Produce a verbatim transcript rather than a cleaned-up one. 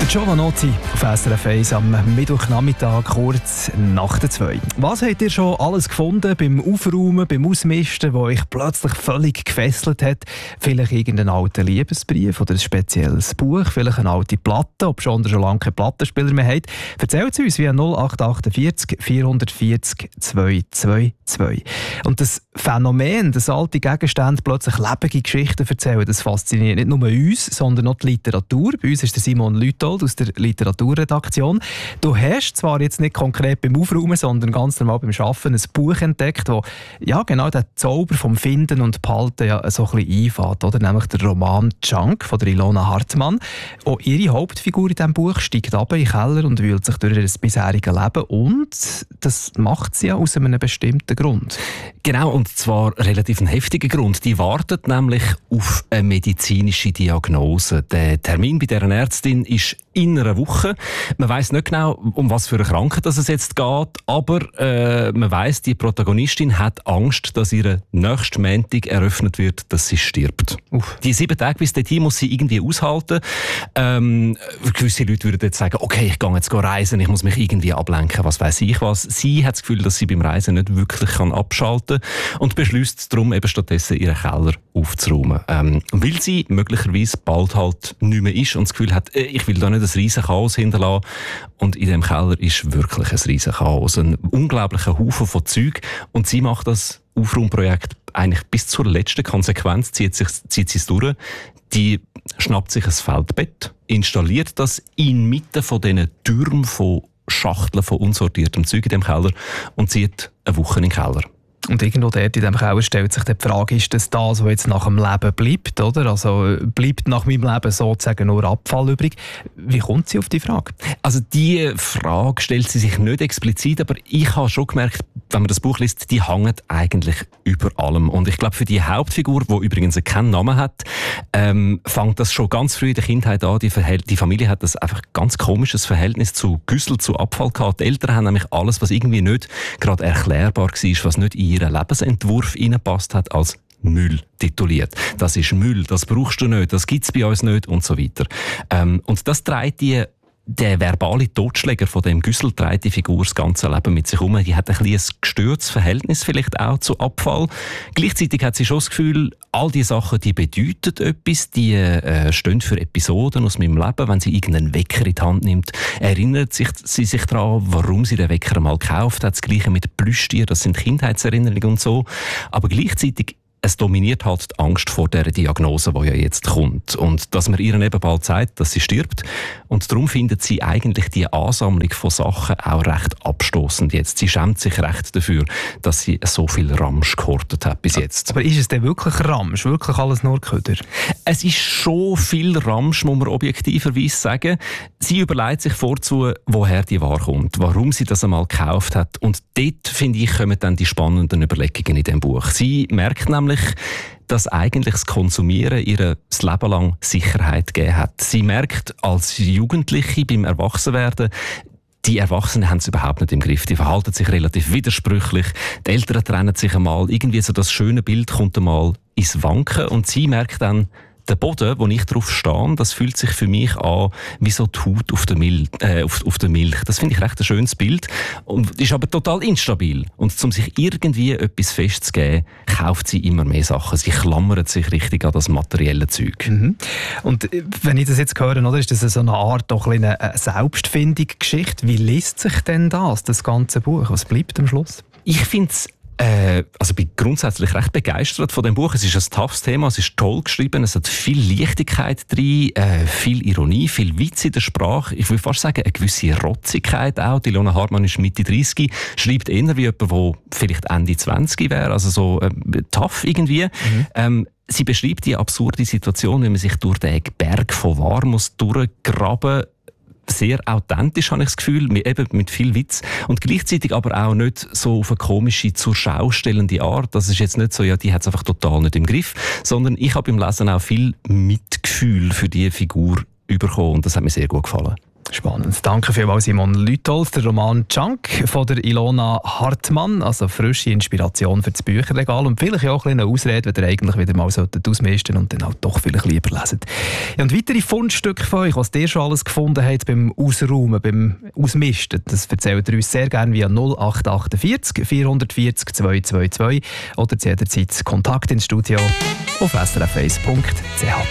Giovanotti auf S R F eins am Mittwochnachmittag, kurz nach der zwei. Was habt ihr schon alles gefunden beim Aufräumen, beim Ausmisten, wo euch plötzlich völlig gefesselt hat? Vielleicht irgendeinen alten Liebesbrief oder ein spezielles Buch, vielleicht eine alte Platte, ob schon ihr schon lange keinen Plattenspieler mehr habt. Erzählt es uns via null acht acht vier vier vier null zwei zwei zwei. Und das Phänomen, dass alte Gegenstände plötzlich lebendige Geschichten erzählen, das fasziniert nicht nur uns, sondern auch die Literatur. Bei uns ist der Simon Lütold aus der Literaturredaktion. Du hast zwar jetzt nicht konkret beim Aufräumen, sondern ganz normal beim Arbeiten ein Buch entdeckt, das ja genau den Zauber vom Finden und Behalten ja so ein bisschen einfängt, oder? Nämlich der Roman «Junk» von der Ilona Hartmann. Auch ihre Hauptfigur in diesem Buch steigt runter in den Keller und wühlt sich durch ihr bisheriges Leben, und das macht sie ja aus einem bestimmten Grund. Genau, und zwar relativ ein heftiger Grund. Die wartet nämlich auf eine medizinische Diagnose. Der Termin bei dieser Ärztin ist in einer Woche. Man weiss nicht genau, um was für eine Krankheit es jetzt geht, aber äh, man weiss, die Protagonistin hat Angst, dass ihre nächste Montag eröffnet wird, dass sie stirbt. Uff. Die sieben Tage bis dahin muss sie irgendwie aushalten. Ähm, gewisse Leute würden jetzt sagen, okay, ich gehe jetzt reisen, ich muss mich irgendwie ablenken, was weiss ich was. Sie hat das Gefühl, dass sie beim Reisen nicht wirklich kann abschalten kann und beschließt darum, eben stattdessen ihren Keller aufzuräumen. Ähm, weil sie möglicherweise bald halt nicht mehr ist und das Gefühl hat, ich will da nicht ein riesen Chaos hinterlassen. Und in dem Keller ist wirklich ein riesen Chaos. Ein unglaublicher Haufen von Zeug. Und sie macht das Aufräumprojekt eigentlich bis zur letzten Konsequenz, zieht, sich, zieht sie es durch. Die schnappt sich ein Feldbett, installiert das inmitten von diesen Türmen von Schachteln von unsortiertem Zeug in dem Keller und zieht eine Woche in den Keller. Und irgendwo dort in diesem Keller stellt sich die Frage, ist das das, was jetzt nach dem Leben bleibt, oder? Also bleibt nach meinem Leben sozusagen nur Abfall übrig? Wie kommt sie auf die Frage? Also die Frage stellt sie sich nicht explizit, aber ich habe schon gemerkt, wenn man das Buch liest, die hängt eigentlich über allem. Und ich glaube, für die Hauptfigur, die übrigens keinen Namen hat, ähm, fängt das schon ganz früh in der Kindheit an. Die, Verhält- die Familie hat das einfach ganz komisches Verhältnis zu Güssel, zu Abfall gehabt. Die Eltern haben nämlich alles, was irgendwie nicht gerade erklärbar war, was nicht in ihren Lebensentwurf hineingepasst hat, als Müll tituliert. Das ist Müll, das brauchst du nicht, das gibt es bei uns nicht und so weiter. Ähm, und das trägt die Der verbale Totschläger von dem Güssel trägt die Figur das ganze Leben mit sich um. Die hat ein bisschen ein gestörtes Verhältnis vielleicht auch zu Abfall. Gleichzeitig hat sie schon das Gefühl, all diese Sachen, die bedeuten etwas, die äh, stehen für Episoden aus meinem Leben. Wenn sie irgendeinen Wecker in die Hand nimmt, erinnert sich, sie sich daran, warum sie den Wecker mal gekauft hat. Das Gleiche mit Plüschtieren, das sind Kindheitserinnerungen und so. Aber gleichzeitig es dominiert halt die Angst vor der Diagnose, die ja jetzt kommt. Und dass man ihr eben bald sagt, dass sie stirbt. Und darum findet sie eigentlich die Ansammlung von Sachen auch recht abstoßend jetzt. Sie schämt sich recht dafür, dass sie so viel Ramsch gehortet hat bis jetzt. Aber ist es denn wirklich Ramsch? Wirklich alles nur Köder? Es ist schon viel Ramsch, muss man objektiverweise sagen. Sie überlegt sich vorzu, woher die Ware kommt, warum sie das einmal gekauft hat. Und dort, finde ich, kommen dann die spannenden Überlegungen in dem Buch. Sie merkt nämlich, dass eigentlich das Konsumieren ihr das Leben lang Sicherheit gegeben hat. Sie merkt als Jugendliche beim Erwachsenwerden, die Erwachsenen haben es überhaupt nicht im Griff. Die verhalten sich relativ widersprüchlich. Die Eltern trennen sich einmal. Irgendwie so das schöne Bild kommt einmal ins Wanken. Und sie merkt dann, der Boden, wo ich drauf stehe, das fühlt sich für mich an wie so die Haut auf der, Mil- äh, auf, auf der Milch. Das finde ich recht ein schönes Bild und ist aber total instabil. Und um sich irgendwie etwas festzugeben, kauft sie immer mehr Sachen. Sie klammert sich richtig an das materielle Zeug. Mhm. Und wenn ich das jetzt höre, oder, ist das so eine Art doch eine Selbstfindungsgeschichte. Wie liest sich denn das, das ganze Buch? Was bleibt am Schluss? Ich finde es Äh, also bin grundsätzlich recht begeistert von dem Buch. Es ist ein toughes Thema, es ist toll geschrieben, es hat viel Leichtigkeit drin, äh, viel Ironie, viel Witz in der Sprache. Ich will fast sagen, eine gewisse Rotzigkeit auch. Die Ilona Hartmann ist Mitte dreißig, schreibt eher wie jemand, der vielleicht Ende zwanzig wäre, also so äh, tough irgendwie. Mhm. Ähm, sie beschreibt die absurde Situation, wie man sich durch den Berg von Ware muss durchgraben. Sehr authentisch, habe ich das Gefühl, mit, eben mit viel Witz. Und gleichzeitig aber auch nicht so auf eine komische, zur Schau stellende Art. Das ist jetzt nicht so, ja, die hat es einfach total nicht im Griff. Sondern ich habe beim Lesen auch viel Mitgefühl für diese Figur bekommen. Und das hat mir sehr gut gefallen. Spannend. Danke vielmals, Simon Lütholz. Der Roman «Junk» von der Ilona Hartmann, also frische Inspiration für das Bücherregal und vielleicht auch ein eine Ausrede, wenn ihr eigentlich wieder mal ausmisten und dann halt doch vielleicht lieber lesen. Ja, und weitere Fundstücke von euch, was ihr schon alles gefunden habt beim Ausräumen, beim Ausmisten, das erzählt ihr uns sehr gerne via null acht acht vier vier vier null zwei zwei zwei oder zu jederzeit Kontakt ins Studio auf s r f eins punkt c h.